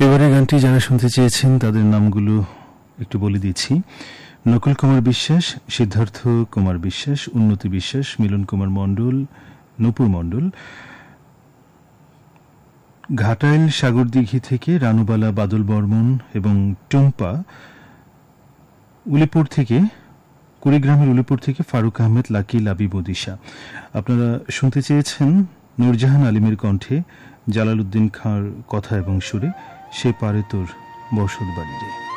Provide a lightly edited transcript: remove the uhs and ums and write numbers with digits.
এবারে গানটি যারা শুনতে চেয়েছেন তাদের নামগুলো একটু বলে দিচ্ছি। নকুল কুমার বিশ্বাস, সিদ্ধার্থ কুমার বিশ্বাস, উন্নতি বিশ্বাস, মিলন কুমার মণ্ডল, নূপুর মণ্ডল। ঘাটাইল সাগরদিঘি থেকে রানুবালা বাদল বর্মন এবং টুম্পা। উলিপুর থেকে, কুড়িগ্রামের উলিপুর থেকে ফারুক আহমেদ, লাকি, লাবি, বদিশা। আপনারা শুনতে চেয়েছেন নূরজাহান আলিমের কণ্ঠে জালালউদ্দিন খাঁর কথা এবং সুরে সে পারে তোর বসত বাড়ি রে।